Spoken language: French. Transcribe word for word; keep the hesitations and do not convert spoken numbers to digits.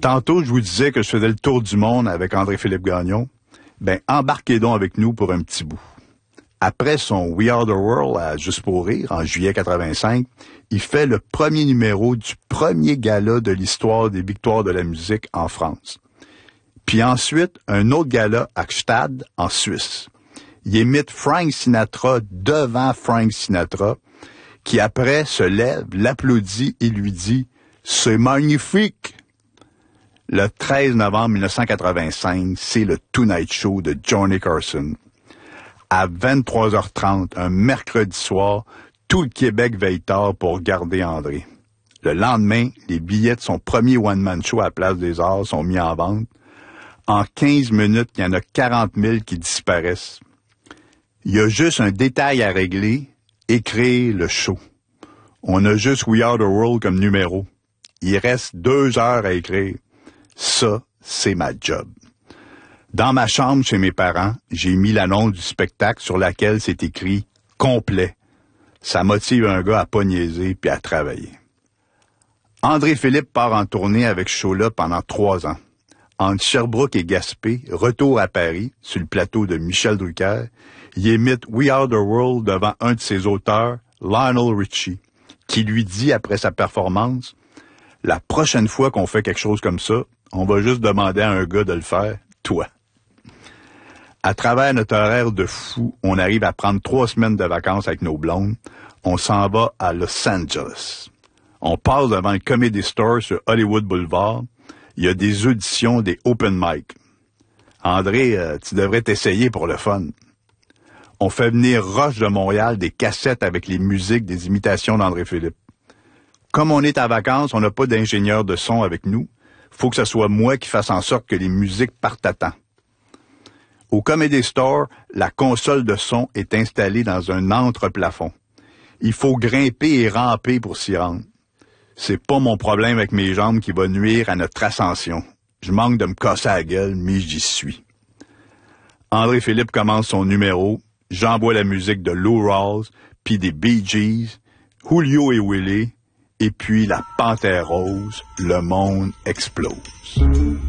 Tantôt, je vous disais que je faisais le tour du monde avec André-Philippe Gagnon. Ben, embarquez donc avec nous pour un petit bout. Après son We Are the World à Juste pour rire, en juillet quatre-vingt-cinq, il fait le premier numéro du premier gala de l'histoire des victoires de la musique en France. Puis ensuite, un autre gala à Gstaad, en Suisse. Il imite Frank Sinatra devant Frank Sinatra, qui après se lève, l'applaudit et lui dit « C'est magnifique !» Le treize novembre mille neuf cent quatre-vingt-cinq, c'est le Tonight Show de Johnny Carson. À vingt-trois heures trente, un mercredi soir, tout le Québec veille tard pour regarder André. Le lendemain, les billets de son premier one-man show à la Place des Arts sont mis en vente. En quinze minutes, il y en a quarante mille qui disparaissent. Il y a juste un détail à régler, écrire le show. On a juste We Are the World comme numéro. Il reste deux heures à écrire. Ça, c'est ma job. Dans ma chambre chez mes parents, j'ai mis l'annonce du spectacle sur laquelle c'est écrit « complet ». Ça motive un gars à pas niaiser puis à travailler. André-Philippe part en tournée avec ce show-là pendant trois ans. Entre Sherbrooke et Gaspé, retour à Paris, sur le plateau de Michel Drucker, il imite We Are the World devant un de ses auteurs, Lionel Richie, qui lui dit après sa performance « La prochaine fois qu'on fait quelque chose comme ça, on va juste demander à un gars de le faire, toi. » À travers notre horaire de fou, on arrive à prendre trois semaines de vacances avec nos blondes. On s'en va à Los Angeles. On passe devant le Comedy Store sur Hollywood Boulevard. Il y a des auditions, des open mic. André, euh, tu devrais t'essayer pour le fun. On fait venir Roche de Montréal des cassettes avec les musiques des imitations d'André-Philippe. Comme on est en vacances, on n'a pas d'ingénieur de son avec nous. Faut que ce soit moi qui fasse en sorte que les musiques partent à temps. Au Comedy Store, la console de son est installée dans un entre-plafond. Il faut grimper et ramper pour s'y rendre. C'est pas mon problème avec mes jambes qui va nuire à notre ascension. Je manque de me casser la gueule, mais j'y suis. André-Philippe commence son numéro. J'envoie la musique de Lou Rawls, puis des Bee Gees, Julio et Willie, et puis la Panthère Rose. Le monde explose.